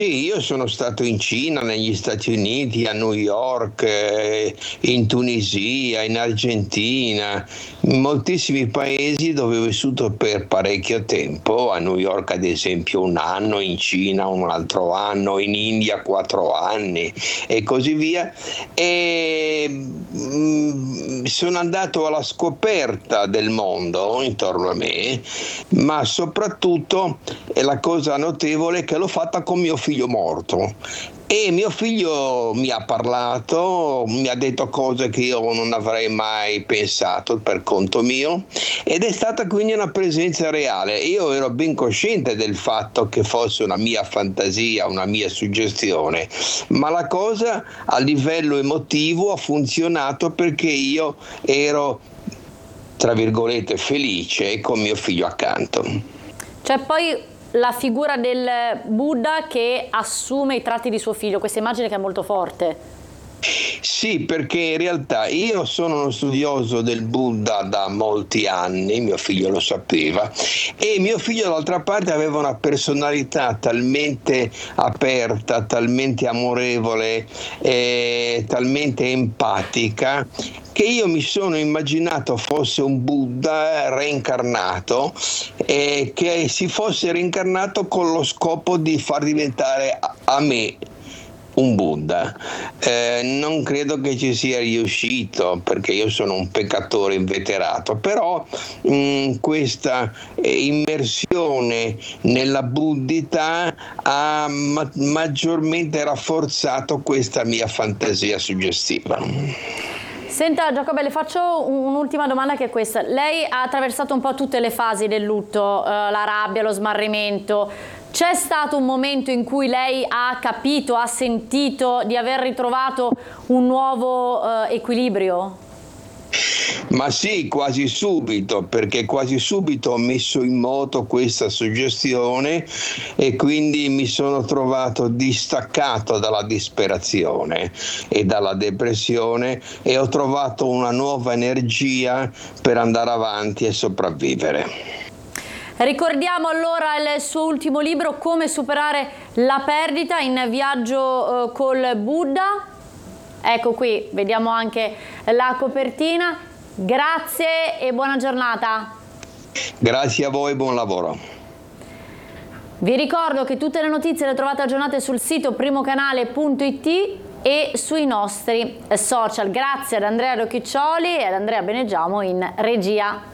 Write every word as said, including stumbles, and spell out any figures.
Sì, io sono stato in Cina, negli Stati Uniti, a New York, eh, in Tunisia, in Argentina, in moltissimi paesi dove ho vissuto per parecchio tempo, a New York ad esempio un anno, in Cina un altro anno, in India quattro anni e così via. E mm, sono andato alla scoperta del mondo intorno a me, ma soprattutto è la cosa notevole che l'ho fatta con mio figlio morto. E mio figlio mi ha parlato, mi ha detto cose che io non avrei mai pensato per conto mio, ed è stata quindi una presenza reale. Io ero ben cosciente del fatto che fosse una mia fantasia, una mia suggestione, ma la cosa a livello emotivo ha funzionato perché io ero, tra virgolette, felice con mio figlio accanto. C'è poi la figura del Buddha che assume i tratti di suo figlio, questa immagine che è molto forte. Sì, perché in realtà io sono uno studioso del Buddha da molti anni, mio figlio lo sapeva, e mio figlio dall'altra parte aveva una personalità talmente aperta, talmente amorevole, eh, talmente empatica, che io mi sono immaginato fosse un Buddha reincarnato e che si fosse reincarnato con lo scopo di far diventare a, a me un Buddha. Eh, non credo che ci sia riuscito perché io sono un peccatore inveterato, però mh, questa eh, immersione nella buddhità ha ma- maggiormente rafforzato questa mia fantasia suggestiva. Senta Giacobbe, le faccio un'ultima domanda che è questa. Lei ha attraversato un po' tutte le fasi del lutto, eh, la rabbia, lo smarrimento. C'è stato un momento in cui lei ha capito, ha sentito di aver ritrovato un nuovo eh, equilibrio? Ma sì, quasi subito, perché quasi subito ho messo in moto questa suggestione e quindi mi sono trovato distaccato dalla disperazione e dalla depressione e ho trovato una nuova energia per andare avanti e sopravvivere. Ricordiamo allora il suo ultimo libro, Come superare la perdita, in viaggio eh, col Buddha. Ecco qui, vediamo anche la copertina. Grazie e buona giornata. Grazie a voi, buon lavoro. Vi ricordo che tutte le notizie le trovate aggiornate sul sito primocanale punto it e sui nostri social. Grazie ad Andrea Rocchiccioli e ad Andrea Benegiamo in regia.